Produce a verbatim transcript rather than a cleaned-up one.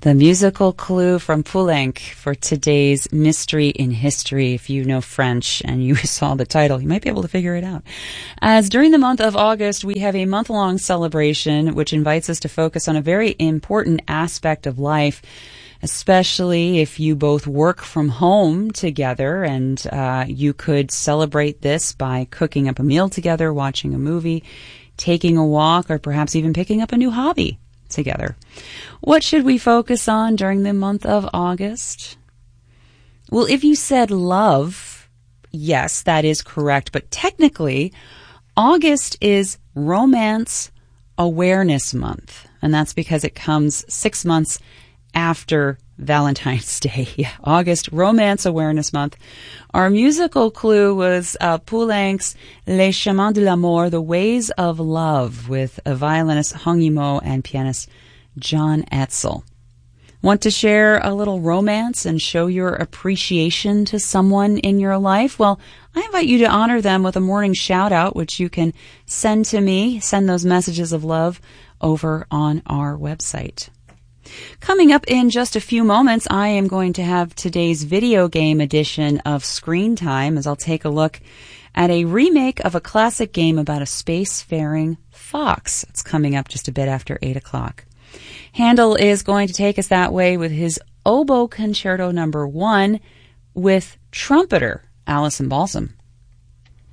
The musical clue from Poulenc for today's Mystery in History. If you know French and you saw the title, you might be able to figure it out. As during the month of August, we have a month-long celebration which invites us to focus on a very important aspect of life, especially if you both work from home together, and uh, you could celebrate this by cooking up a meal together, watching a movie, taking a walk, or perhaps even picking up a new hobby together. What should we focus on during the month of August? Well, if you said love, yes, that is correct. But technically, August is Romance Awareness Month. And that's because it comes six months after Valentine's Day. Yeah, August, Romance Awareness Month. Our musical clue was uh, Poulenc's Les Chemins de l'Amour, The Ways of Love, with a violinist Hong Yimou and pianist John Etzel. Want to share a little romance and show your appreciation to someone in your life? Well, I invite you to honor them with a morning shout out, which you can send to me, send those messages of love over on our website. Coming up in just a few moments, I am going to have today's video game edition of Screen Time, as I'll take a look at a remake of a classic game about a spacefaring fox. It's coming up just a bit after eight o'clock. Handel is going to take us that way with his Oboe Concerto number one with trumpeter Alison Balsam.